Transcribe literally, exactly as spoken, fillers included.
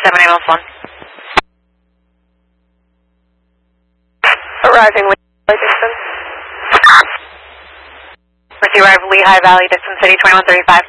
seven ambulance one. Arriving Lehigh distance. Mercy arrive Lehigh Valley, distance city twenty-one thirty-five.